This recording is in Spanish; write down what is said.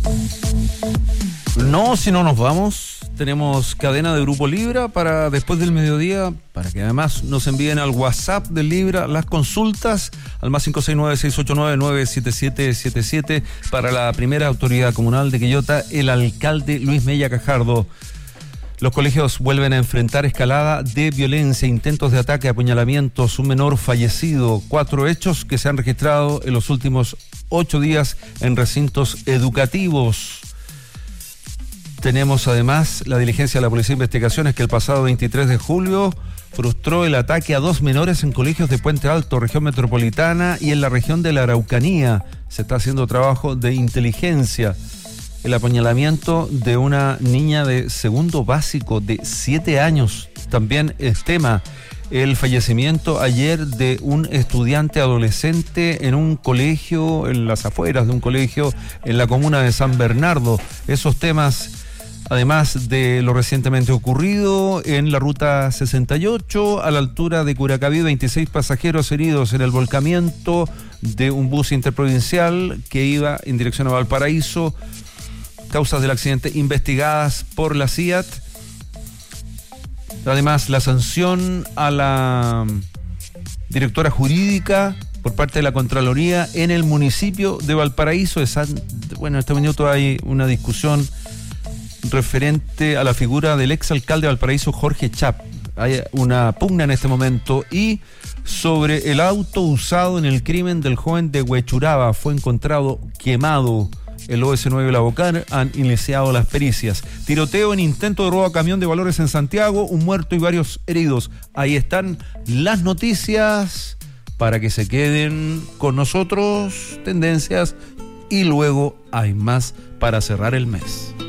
No, si no nos vamos, tenemos cadena de Grupo Libra para después del mediodía, para que además nos envíen al WhatsApp de Libra las consultas al más 569-689-97777 para la primera autoridad comunal de Quillota, el alcalde Luis Mella Cajardo. Los colegios vuelven a enfrentar escalada de violencia, intentos de ataque, apuñalamientos, un menor fallecido, 4 hechos que se han registrado en los últimos 8 días en recintos educativos. Tenemos además la diligencia de la Policía de Investigaciones que el pasado 23 de julio frustró el ataque a 2 menores en colegios de Puente Alto, región metropolitana, y en la región de la Araucanía. Se está haciendo trabajo de inteligencia. El apuñalamiento de una niña de segundo básico de 7 años también es tema. El fallecimiento ayer de un estudiante adolescente en un colegio, en las afueras de un colegio en la comuna de San Bernardo. Esos temas, además de lo recientemente ocurrido en la ruta 68, a la altura de Curacaví, 26 pasajeros heridos en el volcamiento de un bus interprovincial que iba en dirección a Valparaíso. Causas del accidente investigadas por la CIAT. Además, la sanción a la directora jurídica por parte de la Contraloría en el municipio de Valparaíso. Bueno, en este minuto hay una discusión referente a la figura del exalcalde de Valparaíso, Jorge Chap. Hay una pugna en este momento. Y sobre el auto usado en el crimen del joven de Huechuraba, fue encontrado quemado. El OS9 y la Bocar han iniciado las pericias. Tiroteo en intento de robo a camión de valores en Santiago, un muerto y varios heridos. Ahí están las noticias para que se queden con nosotros, tendencias, y luego hay más para cerrar el mes.